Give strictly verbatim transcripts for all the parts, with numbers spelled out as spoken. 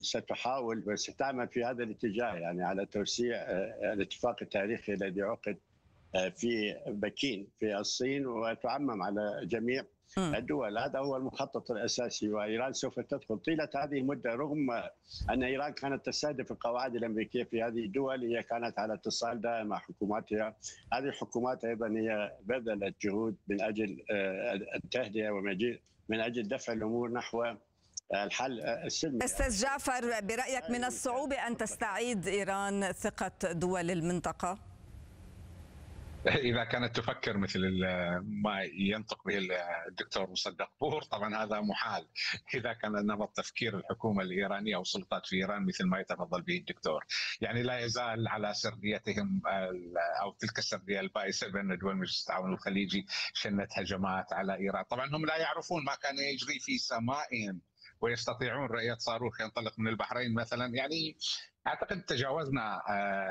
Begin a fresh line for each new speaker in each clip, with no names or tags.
ستحاول وستعمل في هذا الاتجاه، يعني على توسيع الاتفاق التاريخي الذي عقد في بكين في الصين وتعمم على جميع الدول. هذا هو المخطط الأساسي، وإيران سوف تدخل طيلة هذه المدة. رغم أن إيران كانت تستهدف القواعد الأمريكية في هذه الدول، هي كانت على اتصال دائم مع حكوماتها. هذه الحكومات أيضا هي بذلت جهود من أجل التهدئة ومن أجل دفع الأمور نحو الحل السلمي.
أستاذ جعفر، برأيك من الصعوبة أن تستعيد إيران ثقة دول المنطقة؟
إذا كانت تفكر مثل ما ينطق به الدكتور مصدق بور، طبعا هذا محال. إذا كان نمط تفكير الحكومة الإيرانية أو السلطات في إيران مثل ما يتفضل به الدكتور، يعني لا يزال على سرديتهم أو تلك السردية البائسة بأن دول مجلس التعاون الخليجي شنت هجمات على إيران. طبعا هم لا يعرفون ما كان يجري في سمائهم، ويستطيعون رؤية صاروخ ينطلق من البحرين مثلا. يعني أعتقد تجاوزنا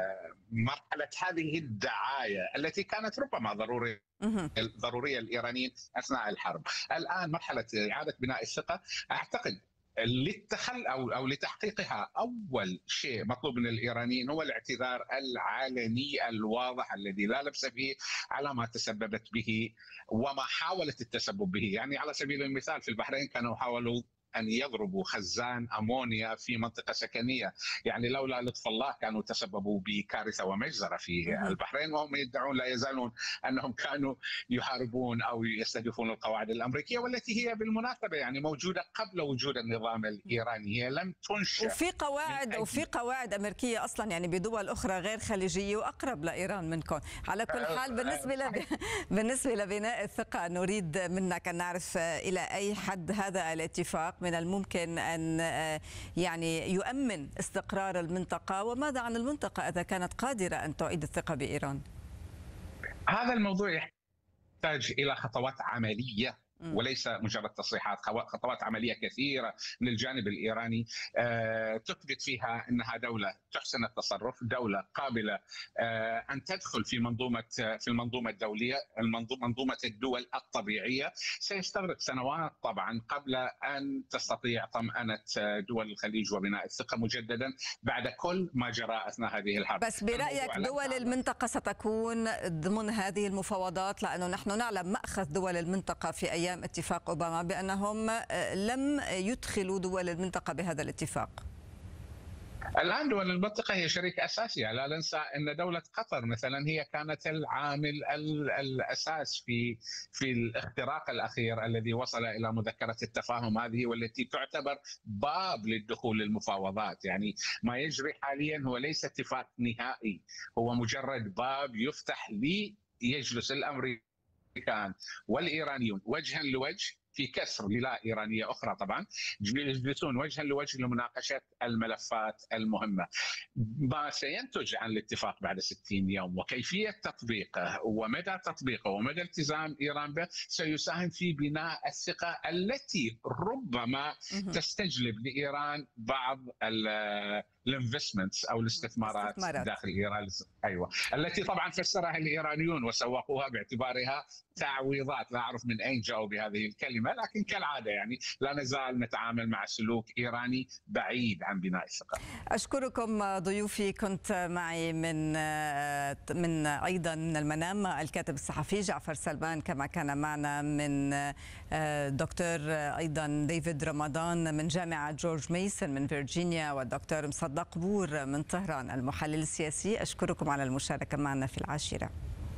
مرحلة هذه الدعاية التي كانت ربما ضرورية ضرورية للإيرانيين أثناء الحرب. الآن مرحلة إعادة بناء الثقة، أعتقد للتخل أو أو لتحقيقها أول شيء مطلوب من الإيرانيين هو الاعتذار العلني الواضح الذي لا لبس فيه على ما تسببت به وما حاولت التسبب به. يعني على سبيل المثال في البحرين كانوا حاولوا أن يضربوا خزان أمونيا في منطقة سكنية، يعني لولا لطف الله كانوا تسببوا بكارثة ومجزرة في البحرين، وهم يدعون لا يزالون أنهم كانوا يحاربون أو يستهدفون القواعد الأمريكية، والتي هي بالمناسبة يعني موجودة قبل وجود النظام الإيراني، هي لم تنشأ.
وفي قواعد وفي قواعد أمريكية أصلا يعني بدول أخرى غير خليجية وأقرب لإيران منكم. على كل حال بالنسبة لب... بالنسبة لبناء الثقة، نريد منك أن نعرف إلى أي حد هذا الاتفاق من الممكن أن يعني يؤمن استقرار المنطقة، وماذا عن المنطقة إذا كانت قادرة أن تعيد الثقة بإيران؟
هذا الموضوع يحتاج إلى خطوات عملية وليس مجرد تصريحات، خطوات عملية كثيرة من الجانب الإيراني تثبت فيها أنها دولة تحسن التصرف، دولة قابلة أن تدخل في منظومة في المنظومة الدولية، منظومة الدول الطبيعية. سيستغرق سنوات طبعا قبل أن تستطيع طمأنة دول الخليج وبناء الثقة مجددا بعد كل ما جرى أثناء هذه الحرب.
بس برأيك دول المنطقة ستكون ضمن هذه المفاوضات؟ لأنه نحن نعلم مأخذ دول المنطقة في أيام اتفاق أوباما بأنهم لم يدخلوا دول المنطقة بهذا الاتفاق.
الآن دول المنطقة هي شريك أساسي. لا ننسى أن دولة قطر مثلا هي كانت العامل الأساس في في الاختراق الأخير الذي وصل إلى مذكرة التفاهم هذه، والتي تعتبر باب للدخول للمفاوضات. يعني ما يجري حاليا هو ليس اتفاق نهائي، هو مجرد باب يفتح ليجلس الأمريكان الأمريكان والإيرانيون وجها لوجه في كسر ولاية إيرانية أخرى، طبعا يجلسون وجها لوجه لمناقشة الملفات المهمة. ما سينتج عن الاتفاق بعد ستين يوم وكيفية تطبيقه ومدى تطبيقه ومدى التزام إيران به سيساهم في بناء الثقة التي ربما تستجلب لإيران بعض الانفستمنتس أو الاستثمارات داخل إيران. أيوة، التي طبعا فسرها الإيرانيون وسوقوها باعتبارها تعويضات. لا أعرف من أين جاءوا بهذه الكلمة، لكن كالعادة يعني لا نزال نتعامل مع سلوك إيراني بعيد عن بناء الثقة.
أشكركم ضيوفي. كنت معي من من أيضا من المنام الكاتب الصحفي جعفر سلمان، كما كان معنا من دكتور أيضا ديفيد رمضان من جامعة جورج ميسون من فيرجينيا، والدكتور مصدق بور من طهران المحلل السياسي. أشكركم على المشاركة معنا في العاشرة.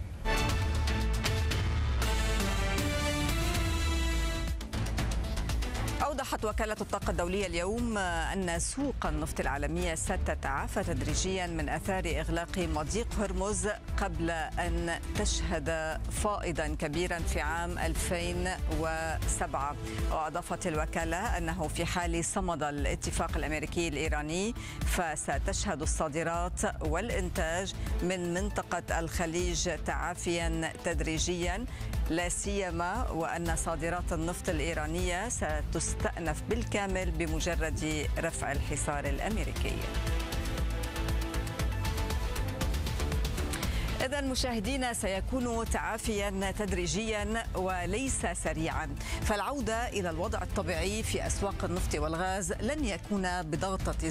أوضحت وكالة الطاقة الدولية اليوم أن سوق النفط العالمية ستتعافى تدريجيا من آثار إغلاق مضيق هرمز قبل أن تشهد فائضا كبيرا في عام ألفين وسبعة. وأضافت الوكالة أنه في حال صمد الاتفاق الأمريكي الإيراني فستشهد الصادرات والإنتاج من منطقة الخليج تعافيا تدريجيا، لا سيما وأن صادرات النفط الإيرانية ستستأنف بالكامل بمجرد رفع الحصار الأمريكي. إذن مشاهدينا سيكون تعافيا تدريجيا وليس سريعا، فالعودة إلى الوضع الطبيعي في أسواق النفط والغاز لن يكون بضغطة